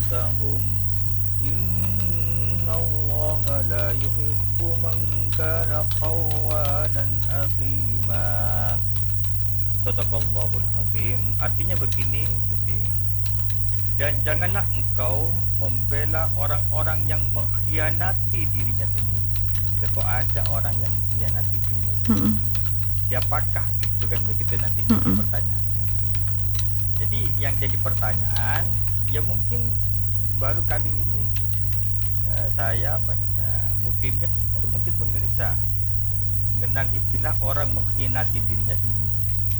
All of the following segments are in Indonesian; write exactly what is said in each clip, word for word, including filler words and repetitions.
anfusahum innallaha la yuhibbu man kana khawanan athima. Sadaqallahul azim. Artinya begini, Budi. Dan janganlah engkau membela orang-orang yang mengkhianati dirinya sendiri. Ya, kok ada orang yang mengkhianati dirinya sendiri? Mm-mm. Siapakah itu, kan begitu nanti pertanyaannya. Jadi yang jadi pertanyaan, ya mungkin baru kali ini uh, saya uh, motifnya itu mungkin pemirsa mengenal istilah orang mengkhianati dirinya sendiri.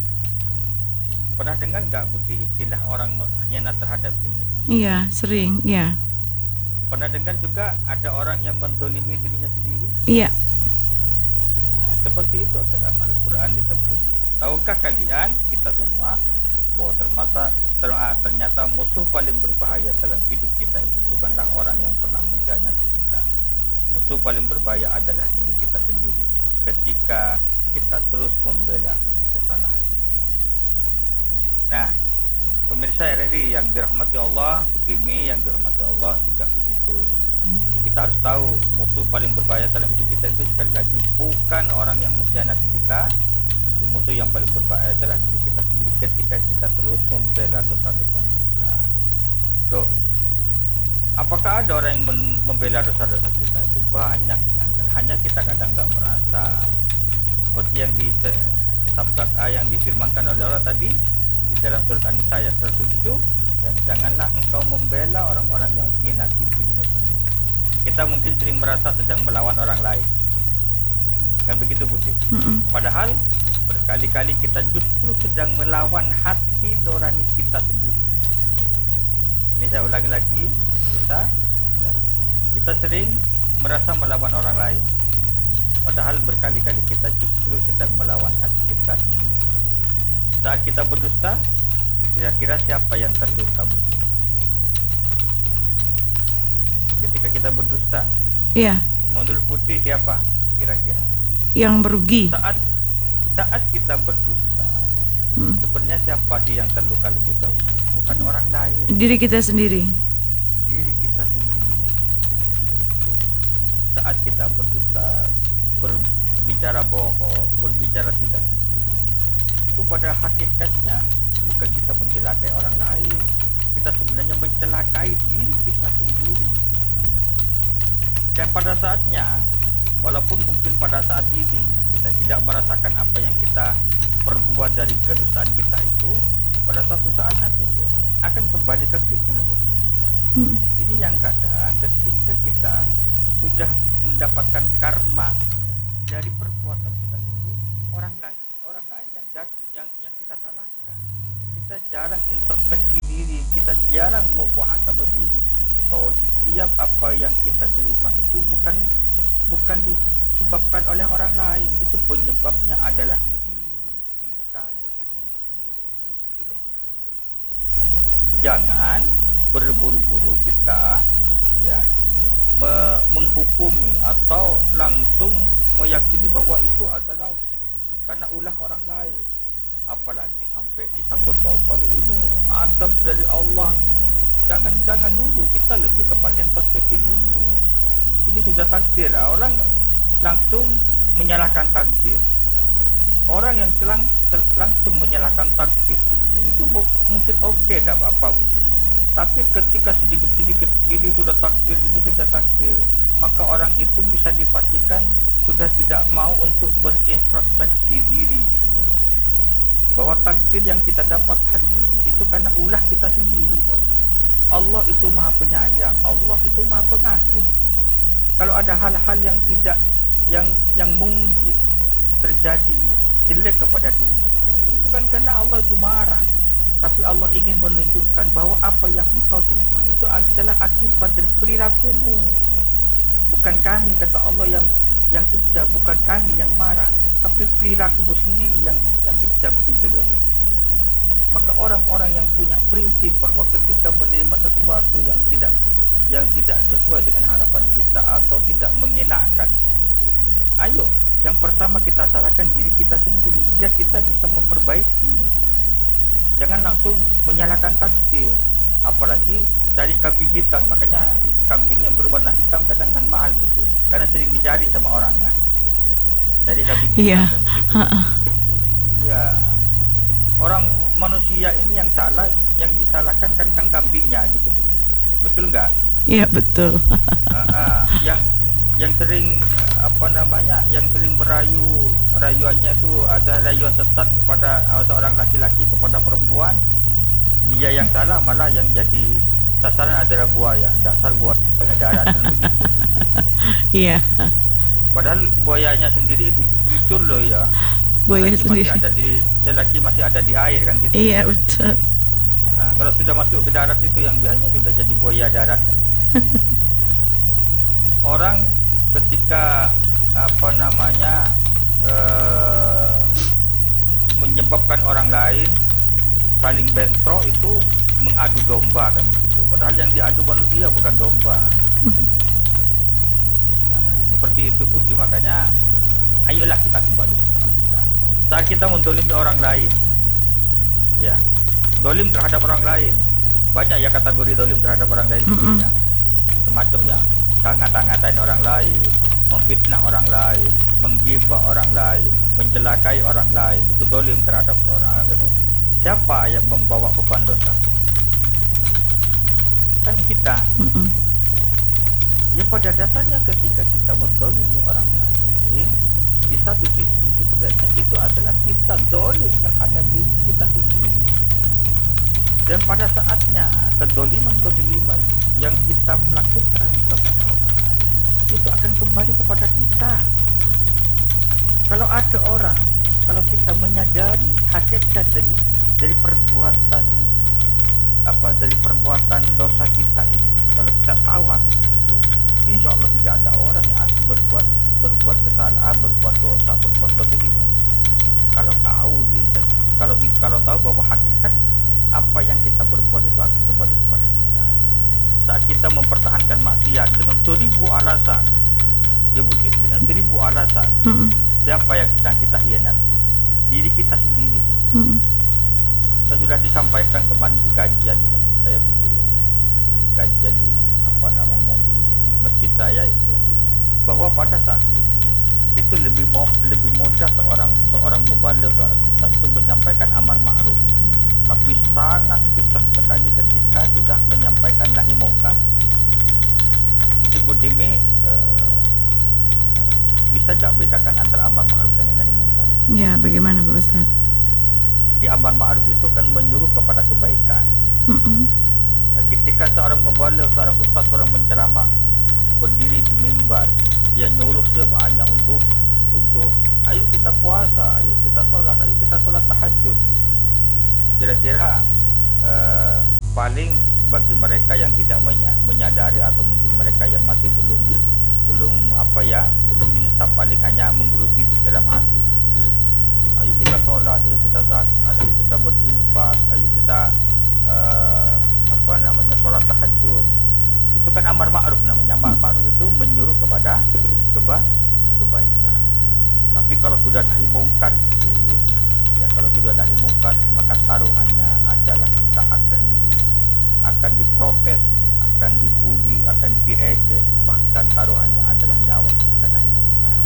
Pernah dengar nggak Budi istilah orang mengkhianat terhadap dirinya sendiri? Iya, sering, iya. Pernah dengar juga ada orang yang mendolimi dirinya sendiri? Iya. Nah, seperti itu dalam Al-Quran disebutkan. Tahukah kalian, kita semua, bahwa termasa ter, ternyata musuh paling berbahaya dalam hidup kita itu bukanlah orang yang pernah mengkhianati kita. Musuh paling berbahaya adalah diri kita sendiri ketika kita terus membela kesalahan itu. Nah, pemirsa R R I yang dirahmati Allah, Bukimi yang dirahmati Allah juga begitu. Jadi kita harus tahu musuh paling berbahaya dalam hidup kita itu sekali lagi bukan orang yang mengkhianati kita, tapi musuh yang paling berbahaya adalah diri kita sendiri ketika kita terus membela dosa-dosa kita. Loh, apakah ada orang yang membela dosa-dosa kita? Itu banyak ya. Hanya kita kadang nggak merasa. Seperti yang di sabda yang difirmankan oleh Allah tadi di dalam surat An-Nisa ayat seratus tujuh, dan janganlah engkau membela orang-orang yang mengkhianati dirinya sendiri. Kita mungkin sering merasa sedang melawan orang lain, kan begitu Budi? Mm-mm. Padahal berkali-kali kita justru sedang melawan hati nurani kita sendiri. Ini saya ulangi lagi, kita, ya, kita sering merasa melawan orang lain, padahal berkali-kali kita justru sedang melawan hati kita sendiri. Saat kita berdusta, kira-kira siapa yang terluka Budi? Ketika kita berdusta, iya. Menurut Putih siapa kira-kira yang merugi? Saat saat kita berdusta, hmm. sebenarnya siapa sih yang terluka lebih dahulu? Bukan orang lain. Diri kita sendiri. Diri kita sendiri. Itu Budi. Saat kita berdusta, berbicara bohong, berbicara tidak jujur, itu pada hakikatnya bukan kita mencelakai orang lain, kita sebenarnya mencelakai diri kita sendiri. Dan pada saatnya, walaupun mungkin pada saat ini kita tidak merasakan apa yang kita perbuat dari kedustaan kita itu, pada suatu saat nanti akan kembali ke kita kok. hmm. Ini yang kadang ketika kita sudah mendapatkan karma ya, dari perbuatan kita sendiri, orang lain orang lain yang yang yang kita salahkan, kita jarang introspeksi diri, kita jarang memuhasabah diri bahwa setiap apa yang kita terima itu bukan bukan disebabkan oleh orang lain, itu penyebabnya adalah diri kita sendiri. Itu loh. Jangan berburu-buru kita ya me menghukumi atau langsung meyakini bahwa itu adalah karena ulah orang lain, apalagi sampai disangkut pautkan ini adab dari Allah. Jangan jangan dulu, kita lebih kepada introspeksi dulu. Ini sudah takdir. Orang langsung menyalahkan takdir. Orang yang telang, langsung menyalahkan takdir itu, itu mungkin oke, okay, tidak apa-apa betul. Tapi ketika sedikit-sedikit ini sudah takdir, ini sudah takdir, maka orang itu bisa dipastikan sudah tidak mau untuk berintrospeksi diri gitu loh. Bahwa takdir yang kita dapat hari ini itu karena ulah kita sendiri kok. Allah itu maha penyayang, Allah itu maha pengasih. Kalau ada hal-hal yang tidak yang yang mungkin terjadi jelek kepada diri kita, ini bukan karena Allah itu marah, tapi Allah ingin menunjukkan bahwa apa yang engkau terima itu adalah akibat dari perilakumu. Bukan kami, kata Allah, yang yang kejam, bukan kami yang marah, tapi perilakumu sendiri yang yang kejam, gitu loh. Maka orang-orang yang punya prinsip bahwa ketika menerima sesuatu yang tidak yang tidak sesuai dengan harapan kita atau tidak mengenakan, ayo, yang pertama kita salahkan diri kita sendiri biar kita bisa memperbaiki. Jangan langsung menyalahkan takdir. apalagi cari kambing hitam. Makanya kambing yang berwarna hitam kadang kan mahal putih, karena sering dicari sama orang kan. Jadi kambing hitam Iya. kan begitu. Ha-ha. Ya, orang manusia ini yang salah, yang disalahkan kan kan kambingnya gitu putih. Betul nggak? Iya, betul. Ah, ah. yang yang sering eh, apa namanya, yang sering merayu, rayuannya itu ada rayuan sesat kepada eh, seorang laki-laki kepada perempuan, dia yang salah, malah yang jadi sasaran adalah buaya. Dasar buaya daratan begitu. Iya, Padahal buayanya sendiri itu jujur loh ya. buaya Selagi masih sendiri. ada di selagi masih ada di air kan gitu. Iya, betul. Ah, kalau sudah masuk ke darat itu yang biasanya sudah jadi buaya darat kan. Orang ketika apa namanya eh, menyebabkan orang lain saling bentrok itu mengadu domba kan begitu. Padahal yang diadu manusia bukan domba. Nah, seperti itu Budi. Makanya ayolah kita kembali kepada kita. Saat kita mendolimi orang lain, ya, dolim terhadap orang lain, banyak ya kategori dolim terhadap orang lain. Mm-mm. Ya, semacam ya, ngata-ngatain orang lain, memfitnah orang lain, menggibah orang lain, mencelakai orang lain, itu dolim terhadap orang lain. Siapa yang membawa beban dosa? Kan kita. Mm-mm. Ya pada dasarnya ketika kita mendolimi orang lain, di satu sisi sebenarnya itu adalah kita dolim terhadap diri kita sendiri. Dan pada saatnya kedoliman-kedoliman yang kita lakukan kepada orang lain itu akan kembali kepada kita. Kalau ada orang, kalau kita menyadari hakikat dari dari perbuatan apa dari perbuatan dosa kita ini, kalau kita tahu hakikat itu, insya Allah tidak ada orang yang akan berbuat berbuat kesalahan, berbuat dosa, berbuat kedoliman itu. Kalau tahu diri, kalau kalau tahu bahwa hakikat apa yang kita perbuat itu akan kembali kepada kita. Saat kita mempertahankan maksiat dengan seribu alasan, ya Budi, dengan seribu alasan, Mm-mm. siapa yang sedang kita hianati? Diri kita sendiri. Mm-mm. Saya sudah disampaikan kemarin di kajian di masjid saya Budi ya, di kajian di apa namanya di, di masjid saya itu, bahwa pada saat ini itu lebih mau lebih mudah seorang seorang mubaligh, seorang ustaz itu menyampaikan amar ma'ruf, tapi sangat susah sekali ketika sudah menyampaikan nahi mungkar. Mungkin Bu Timi eh, bisa nggak bedakan antara amar ma'ruf dengan nahi mungkar? Ya, bagaimana Pak Ustadz? Di amar ma'ruf itu kan menyuruh kepada kebaikan. Mm-mm. Nah, ketika seorang mubaligh, seorang ustaz, seorang penceramah berdiri di mimbar, dia nyuruh jemaahnya untuk untuk ayo kita puasa, ayo kita sholat, ayo kita sholat tahajud. Kira-kira eh, paling bagi mereka yang tidak menya- menyadari atau mungkin mereka yang masih belum belum apa ya belum insaf, paling hanya menggeruti di dalam hati. Ayo kita sholat, ayo kita zakat, ayo kita berinfak, ayo kita eh, apa namanya sholat tahajud. Itu kan amar ma'ruf namanya. Amar ma'ruf itu menyuruh kepada keba kebaikan. Tapi kalau sudah nahi mungkar, ya kalau sudah nahi mungkar, maka taruhannya adalah kita akan di akan diprotes, akan dibully, akan diejek, bahkan taruhannya adalah nyawa ketika nahi mungkar.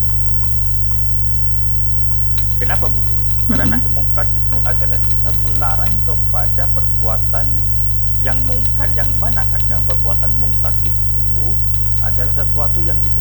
Kenapa Bu? Karena nahi mungkar itu adalah kita melarang kepada perbuatan yang mungkar, yang mana kadang perbuatan mungkar itu adalah sesuatu yang disebut